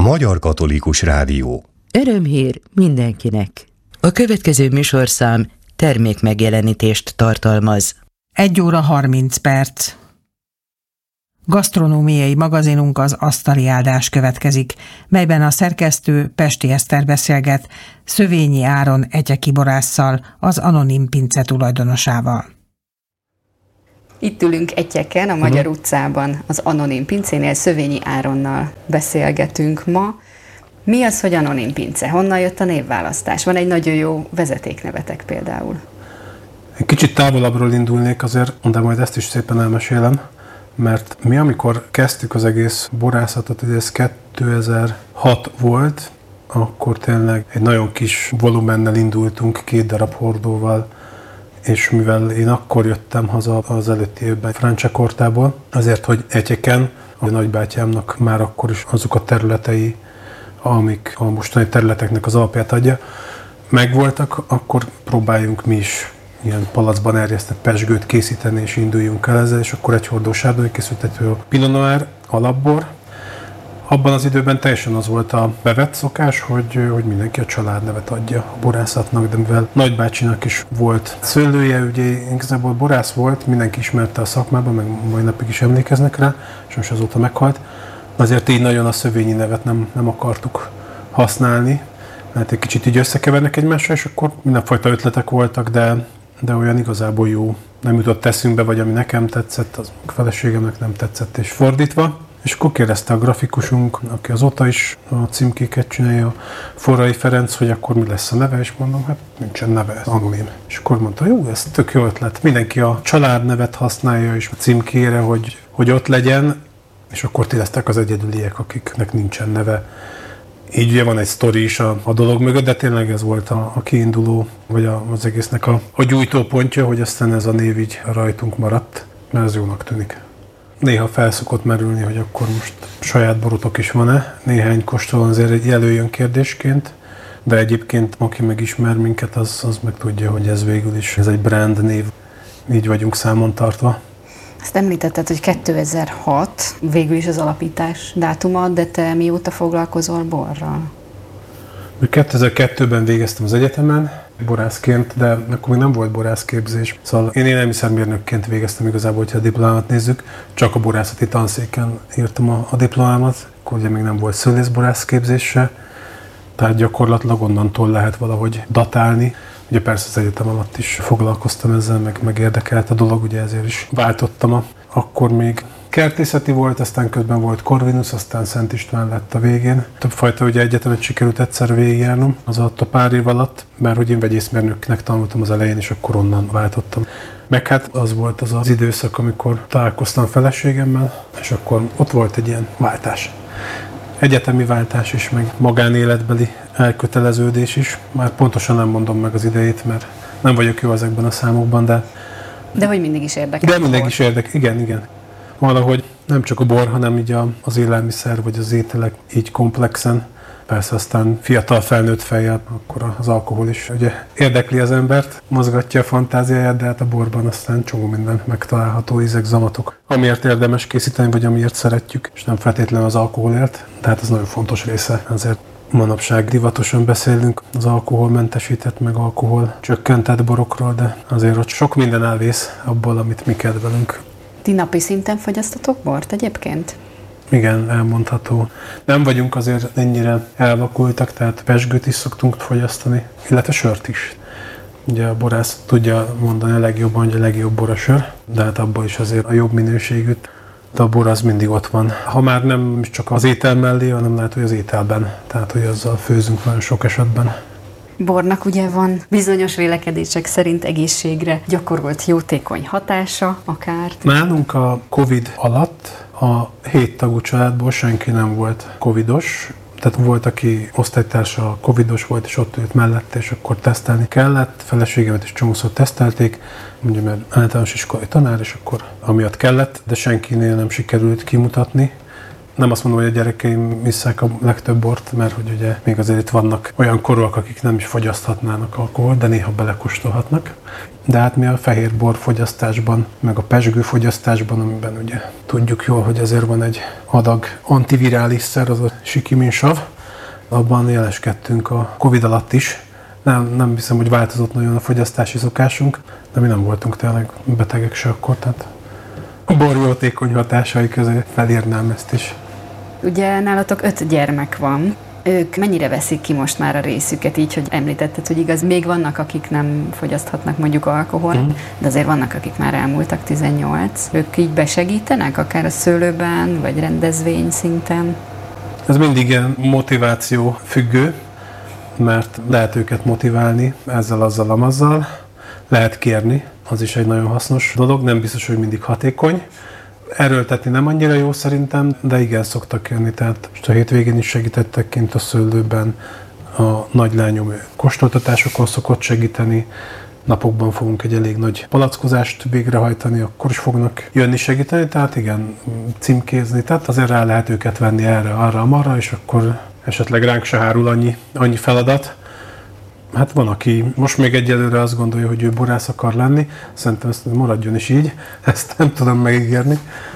Magyar Katolikus Rádió. Örömhír mindenkinek. A következő műsorszám termékmegjelenítést tartalmaz. 1 óra 30 perc. Gasztronómiai magazinunk az Asztali Áldás következik, melyben a szerkesztő Pesti Eszter beszélget Szövényi Áron etyeki borásszal, az Anonim Pince tulajdonosával. Itt ülünk Etyeken, a Magyar utcában, az Anonim Pincénél Szövényi Áronnal beszélgetünk ma. Mi az, hogy Anonim Pince? Honnan jött a névválasztás? Van egy nagyon jó vezetéknevetek például. Egy kicsit távolabbról indulnék azért, de majd ezt is szépen elmesélem, mert mi amikor kezdtük az egész borászatot, ez 2006 volt, akkor tényleg egy nagyon kis volumennel indultunk, 2 darab hordóval, és mivel én akkor jöttem haza az előtti évben Franciacortából, azért, hogy Etyeken, a nagybátyámnak már akkor is azok a területei, amik a mostani területeknek az alapját adja, megvoltak, akkor próbáljunk mi is ilyen palacban erjesztett pezsgőt készíteni, és induljunk el ezzel, és akkor egy hordó sárdonnay készült, egy Pinot Noir alapbor. Abban az időben teljesen az volt a bevett szokás, hogy mindenki a családnevet adja a borászatnak, de mivel nagybácsinak is volt szőlője, ugye igazából borász volt, mindenki ismerte a szakmában, meg mai napig is emlékeznek rá, és most azóta meghalt. Azért így nagyon a Szövényi nevet nem akartuk használni, mert egy kicsit így összekevernek egymással, és akkor mindenfajta ötletek voltak, de olyan igazából jó nem jutott eszünkbe, vagy ami nekem tetszett, az a feleségemnek nem tetszett, és fordítva. És akkor kérdezte a grafikusunk, aki azóta is a címkéket csinálja, Forrai Ferenc, hogy akkor mi lesz a neve, és mondom, hát nincsen neve, ez anonim. És akkor mondta, jó, ez tök jó ötlet. Mindenki a családnevet használja, és a címkére, hogy ott legyen, és akkor ti lesztek az egyedüliek, akiknek nincsen neve. Így ugye van egy sztori is a dolog mögött, de tényleg ez volt a kiinduló, vagy az egésznek a gyújtópontja, hogy aztán ez a név így rajtunk maradt, mert ez jónak tűnik. Néha felszokott merülni, hogy akkor most saját borotok is van-e. Néhány kóstolón azért jelöljön kérdésként, de egyébként aki megismer minket, az meg tudja, hogy ez végül is ez egy brand név. Így vagyunk számon tartva. Azt említetted, hogy 2006 végül is az alapítás dátuma, de te mióta foglalkozol borral? 2002-ben végeztem az egyetemen borászként, de akkor még nem volt borászképzés. Szóval én élelmiszermérnökként végeztem igazából, hogyha a diplomámat nézzük. Csak a borászati tanszéken írtam a diplomámat, akkor ugye még nem volt szőlészborászképzés se, tehát gyakorlatilag onnantól lehet valahogy datálni. Ugye persze az egyetem alatt is foglalkoztam ezzel, meg érdekelt a dolog, ugye ezért is váltottam. Akkor még kertészeti volt, aztán közben volt Corvinus, aztán Szent István lett a végén. Többfajta ugye egyetemet sikerült egyszer végigjárnom az alatt a pár év alatt, mert hogy én vegyészmérnöknek tanultam az elején, és akkor onnan váltottam. Meg hát az volt az időszak, amikor találkoztam a feleségemmel, és akkor ott volt egy ilyen váltás. Egyetemi váltás is, meg magánéletbeli elköteleződés is. Már pontosan nem mondom meg az idejét, mert nem vagyok jó ezekben a számokban, de hogy mindig is érdekel. De mindig is érdekel, igen. Valahogy nem csak a bor, hanem így az élelmiszer, vagy az ételek így komplexen. Persze aztán fiatal felnőtt fejjel, akkor az alkohol is ugye érdekli az embert, mozgatja a fantáziáját, de hát a borban aztán csomó minden megtalálható, ízek, zamatok, amiért érdemes készíteni, vagy amiért szeretjük, és nem feltétlenül az alkoholért, tehát ez nagyon fontos része. Azért manapság divatosan beszélünk az alkoholmentesített, meg alkohol csökkentett borokról, de azért ott sok minden elvész abból, amit mi kedvelünk. Ti napi szinten fogyasztatok bort egyébként? Igen, elmondható. Nem vagyunk azért ennyire elvakultak, tehát pezsgőt is szoktunk fogyasztani, illetve sört is. Ugye a borász tudja mondani a legjobban, hogy a legjobb bor a sör, de hát abban is azért a jobb minőségűt, de a bor az mindig ott van. Ha már nem csak az étel mellé, hanem lehet, hogy az ételben, tehát hogy azzal főzünk nagyon sok esetben. Bornak ugye van bizonyos vélekedések szerint egészségre gyakorolt jótékony hatása akár. Nálunk a Covid alatt a 7 tagú családból senki nem volt covidos, tehát volt, aki osztálytársa covidos volt, és ott ült mellette, és akkor tesztelni kellett. Feleségemet is csomószor tesztelték, mondja, mert általános iskolai tanár, és akkor amiatt kellett, de senkinél nem sikerült kimutatni. Nem azt mondom, hogy a gyerekeim isszák a legtöbb bort, mert hogy ugye még azért itt vannak olyan korúak, akik nem is fogyaszthatnának alkoholt, de néha belekóstolhatnak. De hát mi a fehérbor fogyasztásban, meg a pezsgő fogyasztásban, amiben ugye tudjuk jól, hogy azért van egy adag antivirális szer, az a sikiminsav, abban jeleskedtünk a Covid alatt is. Nem hiszem, hogy változott nagyon a fogyasztási szokásunk, de mi nem voltunk tényleg betegek se akkor, tehát a bor jótékony hatásai közé felírnám ezt is. Ugye nálatok 5 gyermek van. Ők mennyire veszik ki most már a részüket, így, hogy említetted, hogy igaz, még vannak, akik nem fogyaszthatnak mondjuk alkoholt, de azért vannak, akik már elmúltak 18. Ők így besegítenek, akár a szőlőben, vagy rendezvény szinten? Ez mindig ilyen motiváció függő, mert lehet őket motiválni ezzel, azzal, amazzal, lehet kérni, az is egy nagyon hasznos dolog, nem biztos, hogy mindig hatékony. Erőltetni nem annyira jó szerintem, de igen, szoktak jönni, tehát most a hétvégén is segítettek kint a szőlőben, a nagylányom kóstoltatásokon szokott segíteni, napokban fogunk egy elég nagy palackozást végrehajtani, akkor is fognak jönni segíteni, tehát igen, címkézni, tehát azért rá lehet őket venni erre, arra, marra, és akkor esetleg ránk se hárul annyi feladat. Hát van, aki most még egyelőre azt gondolja, hogy ő borász akar lenni, szerintem ezt maradjon is így, ezt nem tudom megígérni,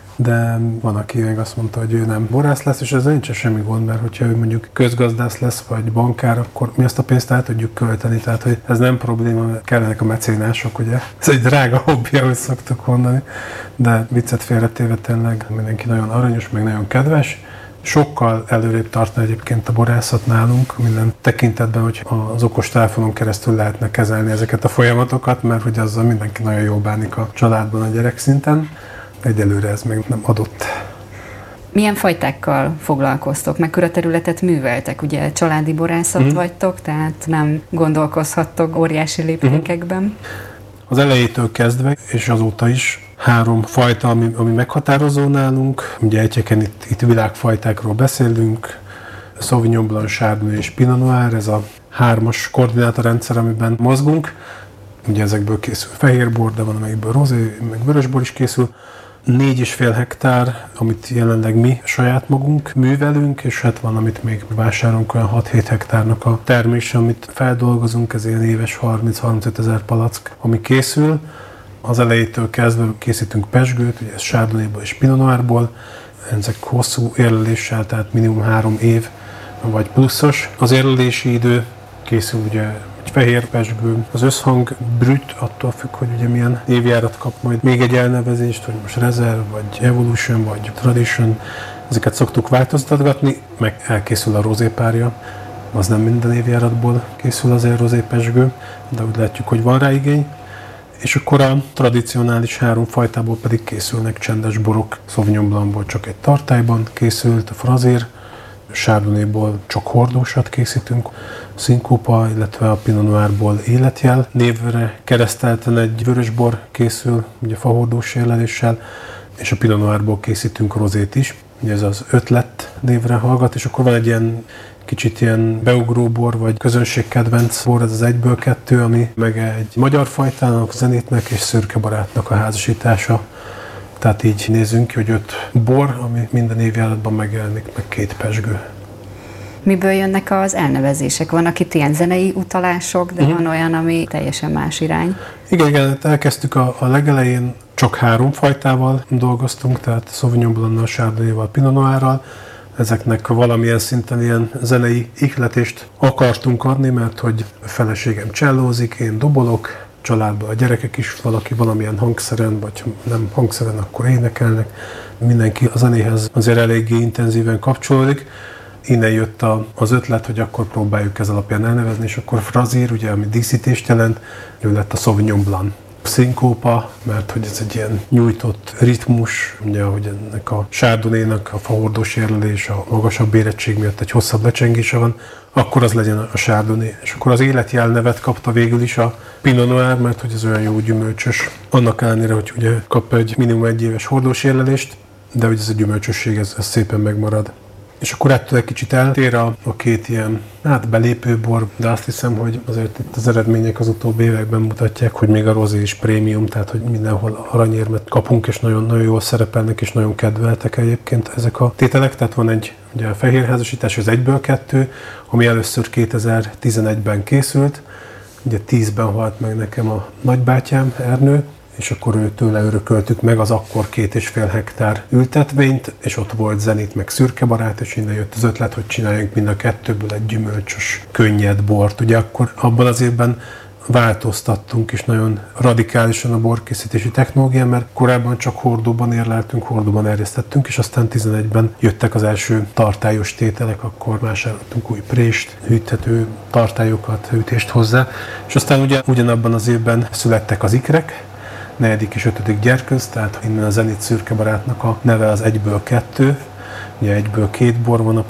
de van, aki még azt mondta, hogy ő nem borász lesz, és ezzel nincs semmi gond, mert hogyha ő mondjuk közgazdász lesz, vagy bankár, akkor mi azt a pénzt el tudjuk költeni, tehát hogy ez nem probléma, kellenek a mecénások, ugye? Ez egy drága hobbi, ahogy szoktuk mondani, de viccet félretéve tényleg mindenki nagyon aranyos, meg nagyon kedves. Sokkal előrébb tartna egyébként a borászat nálunk minden tekintetben, hogy az okostelefonon keresztül lehetne kezelni ezeket a folyamatokat, mert hogy azzal mindenki nagyon jól bánik a családban, a gyerek szinten. Egyelőre ez még nem adott. Milyen fajtákkal foglalkoztok? Mekkora területet műveltek? Ugye családi borászat vagytok, tehát nem gondolkozhattok óriási léptékekben. Az elejétől kezdve, és azóta is 3 fajta, ami meghatározó nálunk. Ugye egyébként itt világfajtákról beszélünk, Sauvignon Blanc, Chardonnay és Pinot Noir, ez a 3-as koordinátorrendszer, amiben mozgunk. Ugye ezekből készül fehérbor, de van, amelyikből rozé, meg vörösbor is készül. 4,5 hektár, amit jelenleg mi saját magunk művelünk, és hát van, amit még vásárolunk, olyan 6-7 hektárnak a termése, amit feldolgozunk, ez ilyen éves 30-35 ezer palack, ami készül. Az elejétől kezdve készítünk pezsgőt, ugye ez Chardonnayból és Pinot Noirból, ezek hosszú érleléssel, tehát minimum 3 év vagy pluszos. Az érlelési idő készül ugye egy fehér pezsgő, az összhang brüt, attól függ, hogy ugye milyen évjárat kap majd még egy elnevezést, hogy most Reserve, vagy Evolution, vagy Tradition, ezeket szoktuk változtatgatni, meg elkészül a rozépárja, az nem minden évjáratból készül azért rozépezsgő, de úgy látjuk, hogy van rá igény. És akkor a tradicionális 3 fajtából pedig készülnek csendes borok. Sauvignon Blancból csak egy tartályban készült, a Frazér, Chardonnayból csak hordósat készítünk, Szinkópa, illetve a Pinot Noirból életjel névre keresztelten egy vörösbor készül, ugye fahordós érleléssel, és a Pinot Noirból készítünk rozét is. Ugye ez az ötlet névre hallgat, és akkor van egy ilyen kicsit ilyen beugróbor, vagy közönségkedvenc bor, ez az 1-ből 2, ami meg egy magyar fajtának, zenitnek és szürkebarátnak a házasítása. Tehát így nézünk ki, hogy 5 bor, ami minden évjáratban megjelenik, meg 2 pezsgő. Miből jönnek az elnevezések? Vannak itt ilyen zenei utalások, de van olyan, ami teljesen más irány. Igen, elkezdtük a legelején, csak 3 fajtával dolgoztunk, tehát Sauvignon Blanc-nal, Chardonnay-val, Pinot Noirral. Ezeknek valamilyen szinten ilyen zenei ihletést akartunk adni, mert hogy a feleségem csellózik, én dobolok, családban a gyerekek is valaki valamilyen hangszeren, vagy nem hangszeren, akkor énekelnek. Mindenki a zenéhez azért eléggé intenzíven kapcsolódik. Innen jött az ötlet, hogy akkor próbáljuk ez alapján elnevezni, és akkor Frazér, ugye, ami díszítést jelent, ő lett a Sauvignon Blanc. Szinkópa, mert hogy ez egy ilyen nyújtott ritmus, ugye, hogy ennek a Chardonnaynak a fahordós érlelés, a magasabb érettség miatt egy hosszabb lecsengése van, akkor az legyen a Chardonnay. És akkor az életjel nevet kapta végül is a Pinot Noir, mert hogy ez olyan jó gyümölcsös. Annak ellenére, hogy ugye kap egy minimum 1 éves hordós érlelést, de hogy ez a gyümölcsösség, ez szépen megmarad. És akkor ettől egy kicsit eltér a két ilyen belépő bor, de azt hiszem, hogy azért itt az eredmények az utóbbi években mutatják, hogy még a rozé is prémium, tehát hogy mindenhol aranyérmet kapunk, és nagyon-nagyon jól szerepelnek, és nagyon kedveltek egyébként ezek a tételek. Tehát van egy ugye a fehérházasítás, az 1-2, ami először 2011-ben készült. Ugye 10-ben halt meg nekem a nagybátyám, Ernő, és akkor tőle örököltük meg az akkor 2,5 hektár ültetvényt, és ott volt Zenit meg Szürkebarát, és innen jött az ötlet, hogy csináljunk mind a kettőből egy gyümölcsös, könnyed bort. Ugye akkor abban az évben változtattunk is nagyon radikálisan a borkészítési technológián, mert korábban csak hordóban érleltünk, hordóban erjesztettünk, és aztán 11-ben jöttek az első tartályos tételek, akkor vásároltunk új prést, hűthető tartályokat, hűtést hozzá, és aztán ugye ugyanabban az évben születtek az ikrek, 4. és 5. gyerkőz, tehát innen a Zenit Szürkebarátnak a neve az 1-2, ugye 1-2 bor van a